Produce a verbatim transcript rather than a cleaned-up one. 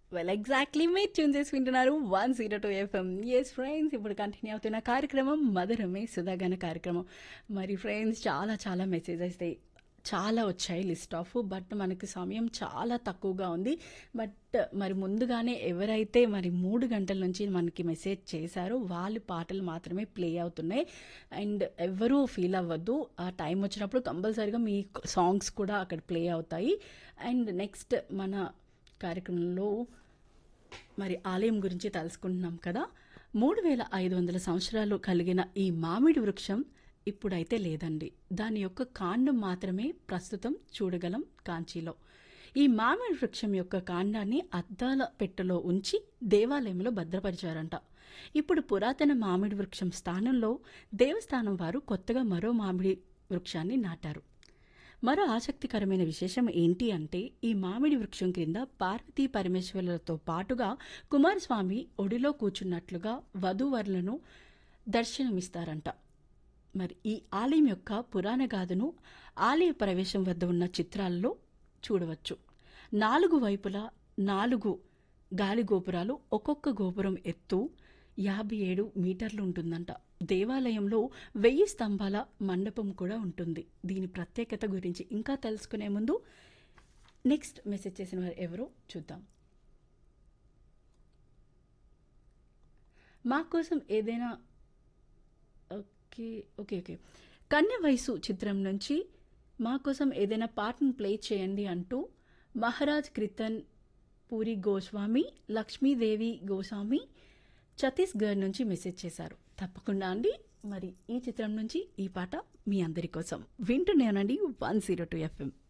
Well exactly మీరు tune చేసి వింటున్నారు one zero two FM. Yes friends, ఇప్పుడు కంటిన్యూ అవుతున్న కార్యక్రమం మధురమే సుధాగాన కార్యక్రమం. మరి ఫ్రెండ్స్, చాలా చాలా మెసేజెస్ చాలా వచ్చాయి లిస్ట్ ఆఫ్. బట్ మనకి సమయం చాలా తక్కువగా ఉంది. బట్ మరి ముందుగానే ఎవరైతే మరి మూడు గంటల నుంచి మనకి మెసేజ్ చేశారో వాళ్ళ పాటలు మాత్రమే ప్లే అవుతున్నాయి. అండ్ ఎవరూ ఫీల్ అవ్వద్దు, ఆ టైం వచ్చినప్పుడు కంపల్సరీగా మీ సాంగ్స్ కూడా అక్కడ ప్లే అవుతాయి. అండ్ నెక్స్ట్ మన కార్యక్రమంలో మరి ఆలయం గురించి తెలుసుకుంటున్నాం కదా. మూడు వేల ఐదు వందల సంవత్సరాలు కలిగిన ఈ మామిడి వృక్షం ఇప్పుడైతే లేదండి. దాని యొక్క కాండం మాత్రమే ప్రస్తుతం చూడగలం కాంచీలో. ఈ మామిడి వృక్షం యొక్క కాండాన్ని అద్దాల పెట్టెలో ఉంచి దేవాలయంలో భద్రపరిచారంట. ఇప్పుడు పురాతన మామిడి వృక్షం స్థానంలో దేవస్థానం వారు కొత్తగా మరో మామిడి వృక్షాన్ని నాటారు. మరో ఆసక్తికరమైన విశేషం ఏంటి అంటే, ఈ మామిడి వృక్షం క్రింద పార్వతీ పరమేశ్వరులతో పాటుగా కుమారస్వామి ఒడిలో కూర్చున్నట్లుగా వధూవరులను దర్శనమిస్తారంట. మరి ఈ ఆలయం యొక్క పురాణ గాథను ఆలయ ప్రవేశం వద్ద ఉన్న చిత్రాల్లో చూడవచ్చు. నాలుగు వైపులా నాలుగు గాలి గోపురాలు, ఒక్కొక్క గోపురం ఎత్తు యాభై ఏడు మీటర్లు ఉంటుందంట. దేవాలయంలో వెయ్యి స్తంభాల మండపం కూడా ఉంటుంది. దీని ప్రత్యేకత గురించి ఇంకా తెలుసుకునే ముందు నెక్స్ట్ మెసేజ్ చేసిన వారు ఎవరో చూద్దాం. మా కోసం ఏదైనా ఓకే ఓకే ఓకే కన్య వయసు చిత్రం నుంచి మా కోసం ఏదైనా పాటను ప్లే చేయండి అంటూ మహారాజ్ కీర్తన్ పూరి గోస్వామి, లక్ష్మీదేవి గోస్వామి ఛత్తీస్గఢ్ నుంచి మెసేజ్ చేశారు. తప్పకుండా అండి. మరి ఈ చిత్రం నుంచి ఈ పాట మీ అందరి కోసం వింటూనే ఉండండి వన్ జీరో టూ ఎఫ్ఎం.